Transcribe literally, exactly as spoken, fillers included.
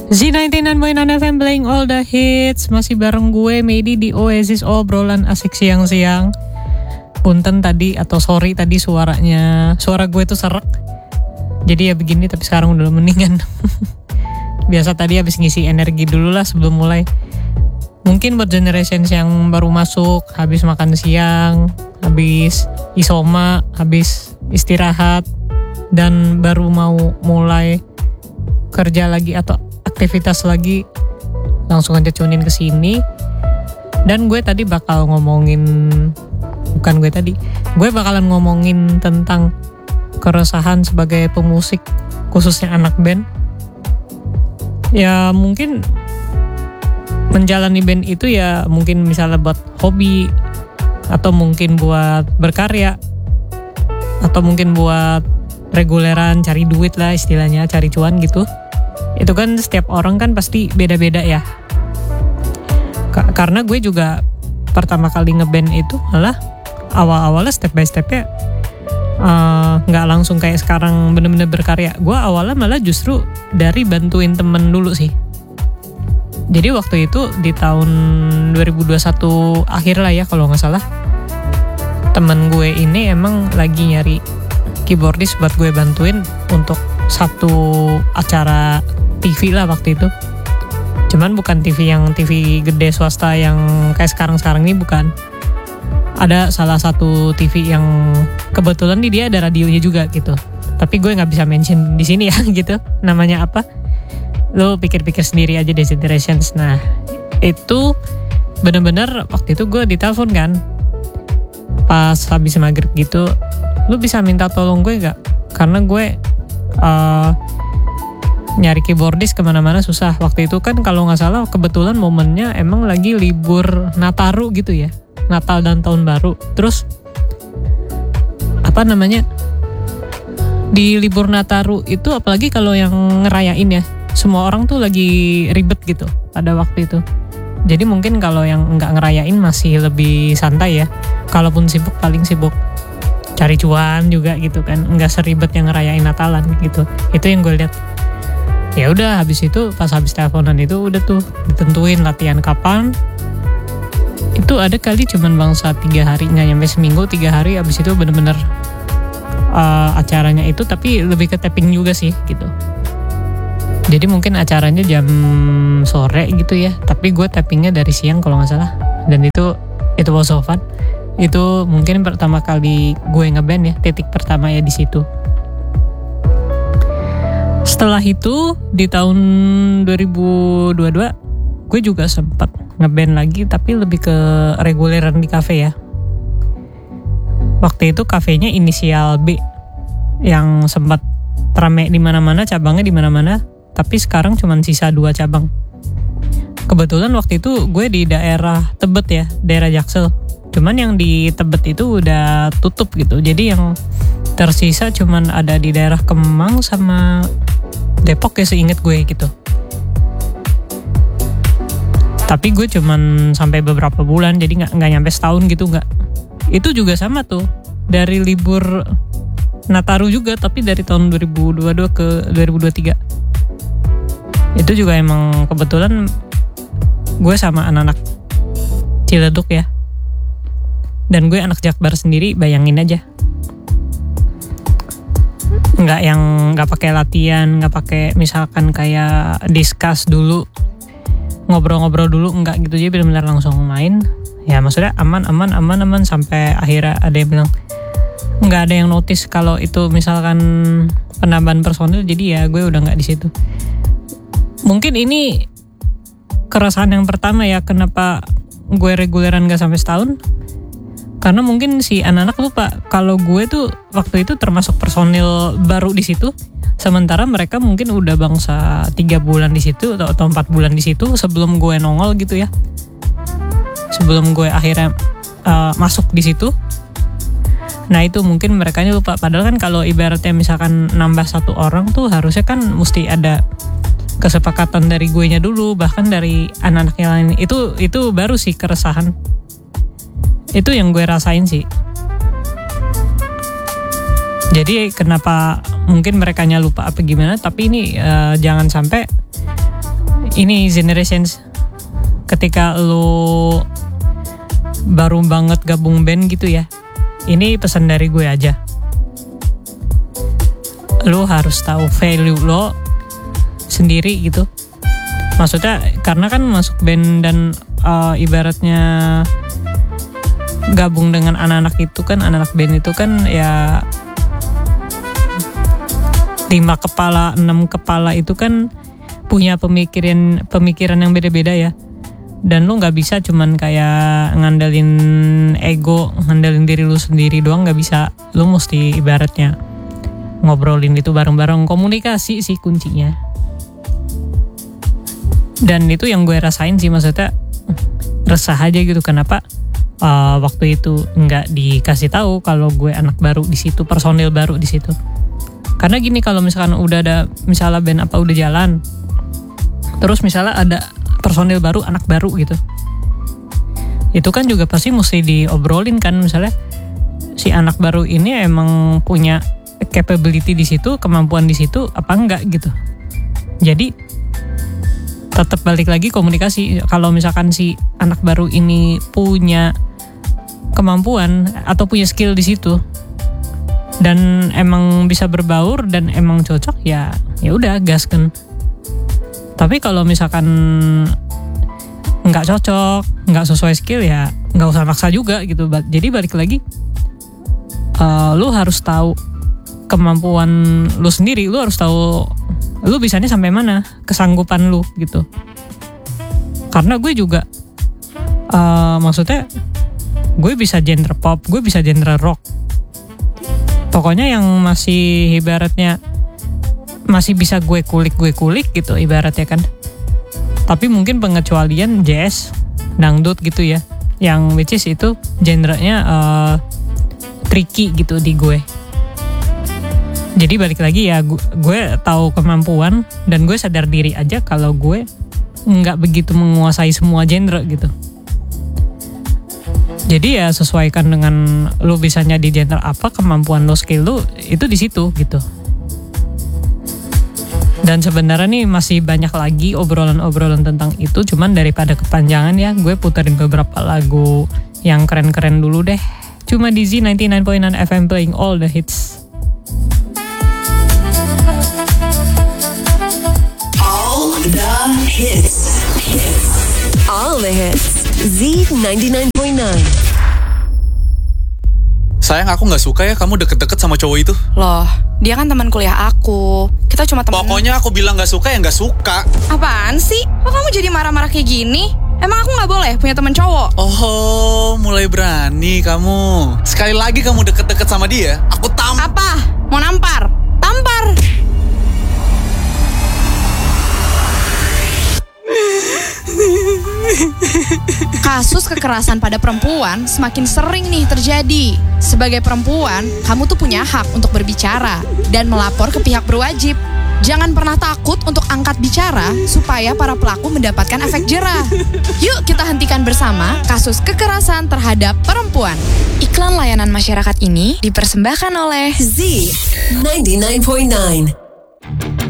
Z sembilan puluh sembilan point enam F M playing all the hits. Masih bareng gue Medi di Oasis obrolan asik siang-siang. Punten tadi atau sorry tadi suaranya, suara gue tuh serak. Jadi ya begini, tapi sekarang udah mendingan. Biasa tadi habis ngisi energi dulu lah sebelum mulai. Mungkin buat generations yang baru masuk, habis makan siang, habis isoma, habis istirahat, dan baru mau mulai kerja lagi atau aktivitas lagi, langsung aja tunein ke sini. Dan gue tadi bakal ngomongin, bukan gue tadi, gue bakalan ngomongin tentang keresahan sebagai pemusik, khususnya anak band. Ya mungkin menjalani band itu ya mungkin misalnya buat hobi, atau mungkin buat berkarya, atau mungkin buat reguleran, cari duit lah istilahnya, cari cuan gitu. Itu kan setiap orang kan pasti beda-beda ya. K- karena gue juga pertama kali ngeband itu malah awal-awalnya step by stepnya uh, gak langsung kayak sekarang bener-bener berkarya. Gue awalnya malah justru dari bantuin temen dulu sih. Jadi waktu itu di tahun dua ribu dua puluh satu akhir lah ya kalau gak salah, temen gue ini emang lagi nyari keyboardis buat gue bantuin untuk satu acara T V lah waktu itu. Cuman bukan T V yang T V gede swasta yang kayak sekarang-sekarang ini, bukan. Ada salah satu T V yang kebetulan di dia ada radionya juga gitu. Tapi gue nggak bisa mention di sini ya gitu. Namanya apa? Lo pikir-pikir sendiri aja deh, Generations. Nah itu bener-bener waktu itu gue ditelepon kan, pas habis maghrib gitu, lu bisa minta tolong gue gak? Karena gue uh, nyari keyboardis kemana-mana susah. Waktu itu kan kalau gak salah kebetulan momennya emang lagi libur Nataru gitu ya, Natal dan Tahun Baru. Terus apa namanya, di libur Nataru itu apalagi kalau yang ngerayain ya, semua orang tuh lagi ribet gitu pada waktu itu. Jadi mungkin kalau yang nggak ngerayain masih lebih santai ya. Kalaupun sibuk paling sibuk cari cuan juga gitu kan, nggak seribet yang ngerayain Natalan gitu. Itu yang gue lihat. Ya udah, habis itu pas habis teleponan itu udah tuh ditentuin latihan kapan. Itu ada kali cuman bangsa tiga hari, nggak nyampe seminggu, tiga hari. Habis itu bener-bener uh, acaranya itu, tapi lebih ke tapping juga sih gitu. Jadi mungkin acaranya jam sore gitu ya, tapi gue tappingnya dari siang kalau nggak salah. Dan itu itu was so fun. Itu mungkin pertama kali gue ngeband ya, titik pertama ya di situ. Setelah itu di tahun dua ribu dua puluh dua gue juga sempat ngeband lagi, tapi lebih ke reguleran di kafe ya. Waktu itu kafenya Inisial B yang sempat rame di mana-mana, cabangnya di mana-mana. Tapi sekarang cuma sisa dua cabang. Kebetulan waktu itu gue di daerah Tebet ya, daerah Jaksel. Cuman yang di Tebet itu udah tutup gitu. Jadi yang tersisa cuman ada di daerah Kemang sama Depok ya seinget gue gitu. Tapi gue cuman sampai beberapa bulan, jadi nggak nggak nyampe setahun gitu nggak. Itu juga sama tuh, dari libur Nataru juga, tapi dari tahun dua ribu dua puluh dua ke dua ribu dua puluh tiga. Itu juga emang kebetulan gue sama anak-anak Ciledug ya. Dan gue anak Jakbar sendiri, bayangin aja. Nggak yang nggak pakai latihan, nggak pakai misalkan kayak discuss dulu, ngobrol-ngobrol dulu, nggak gitu. Jadi benar-benar langsung main. Ya maksudnya aman, aman, aman, aman sampai akhirnya ada yang bilang nggak ada yang notice kalau itu misalkan penambahan personil. Jadi ya gue udah nggak di situ. Mungkin ini keresahan yang pertama ya, kenapa gue reguleran gak sampai setahun. Karena mungkin si anak-anak lupa kalau gue tuh waktu itu termasuk personil baru di situ. Sementara mereka mungkin udah bangsa tiga bulan di situ atau, atau empat bulan di situ sebelum gue nongol gitu ya. Sebelum gue akhirnya uh, masuk di situ. Nah itu mungkin mereka lupa. Padahal kan kalau ibaratnya misalkan nambah satu orang tuh harusnya kan mesti ada kesepakatan dari gue nya dulu, bahkan dari anak-anak yang lain. Itu itu baru sih keresahan. Itu yang gue rasain sih. Jadi kenapa mungkin mereka lupa apa gimana, tapi ini uh, jangan sampai ini generations ketika lu baru banget gabung band gitu ya. Ini pesan dari gue aja. Lu harus tahu value lo sendiri gitu. Maksudnya karena kan masuk band dan uh, ibaratnya gabung dengan anak-anak itu kan, anak-anak band itu kan ya lima kepala, enam kepala itu kan punya pemikiran pemikiran yang beda-beda ya. Dan lu nggak bisa cuman kayak ngandelin ego, ngandelin diri lu sendiri doang, nggak bisa. Lu mesti ibaratnya ngobrolin itu bareng-bareng, komunikasi sih kuncinya. Dan itu yang gue rasain sih, maksudnya resah aja gitu kenapa uh, waktu itu nggak dikasih tahu kalau gue anak baru di situ, personil baru di situ. Karena gini, kalau misalkan udah ada misalnya band apa udah jalan, terus misalnya ada personil baru, anak baru gitu, itu kan juga pasti mesti diobrolin kan, misalnya si anak baru ini emang punya capability di situ, kemampuan di situ apa enggak gitu. Jadi tetap balik lagi komunikasi. Kalau misalkan si anak baru ini punya kemampuan atau punya skill di situ dan emang bisa berbaur dan emang cocok, ya ya udah gaskan. Tapi kalau misalkan nggak cocok, nggak sesuai skill, ya nggak usah maksa juga gitu. Jadi balik lagi, uh, lu harus tahu kemampuan lu sendiri. Lu harus tahu lu bisanya sampai mana, kesanggupan lu gitu. Karena gue juga uh, maksudnya gue bisa genre pop, gue bisa genre rock. Pokoknya yang masih ibaratnya masih bisa gue kulik gue kulik gitu ibaratnya kan. Tapi mungkin pengecualian jazz, dangdut gitu ya, yang which is itu genrenya uh, tricky gitu di gue. Jadi balik lagi ya, gue, gue tahu kemampuan dan gue sadar diri aja kalau gue nggak begitu menguasai semua genre gitu. Jadi ya sesuaikan dengan lu bisanya di genre apa, kemampuan lu, skill lu itu di situ gitu. Dan sebenarnya nih masih banyak lagi obrolan-obrolan tentang itu, cuman daripada kepanjangan ya, gue puterin beberapa lagu yang keren-keren dulu deh. Cuma di Z ninety nine point nine F M playing all the hits. All the hits. Hits. All the hits. Z ninety-nine point nine. Sayang, aku gak suka ya kamu deket-deket sama cowok itu. Loh, dia kan teman kuliah aku. Kita cuma teman. Pokoknya aku bilang gak suka ya gak suka. Apaan sih? Kok kamu jadi marah-marah kayak gini? Emang aku gak boleh punya teman cowok? Oh, mulai berani kamu. Sekali lagi kamu deket-deket sama dia, aku tam... Apa? Mau nampar? Tampar! Kasus kekerasan pada perempuan semakin sering nih terjadi. Sebagai perempuan, kamu tuh punya hak untuk berbicara dan melapor ke pihak berwajib. Jangan pernah takut untuk angkat bicara supaya para pelaku mendapatkan efek jerah. Yuk kita hentikan bersama kasus kekerasan terhadap perempuan. Iklan layanan masyarakat ini dipersembahkan oleh Z ninety-nine point nine.